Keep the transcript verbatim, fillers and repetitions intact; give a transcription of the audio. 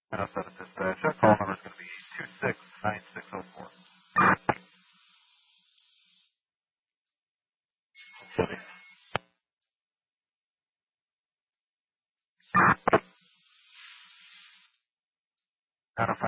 Minnesota Dispatch. Our call number is going to be two six nine six zero four. Out of